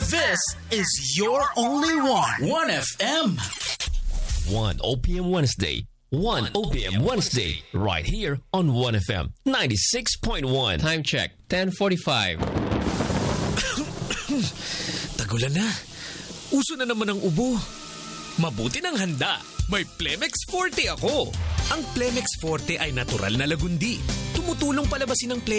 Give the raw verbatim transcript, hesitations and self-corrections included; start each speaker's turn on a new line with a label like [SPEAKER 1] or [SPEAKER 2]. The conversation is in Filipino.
[SPEAKER 1] This is your only one. one F M.
[SPEAKER 2] one O P M Wednesday. one O P M Wednesday. Right here on one F M ninety-six point one.
[SPEAKER 3] Time check, ten forty-five.
[SPEAKER 4] Tagulan na. Uso na naman ang ubo. Mabuti ng handa. May Plemex Forte ako. Ang Plemex Forte ay natural na lagundi. Tumutulong palabasin ang Plemex.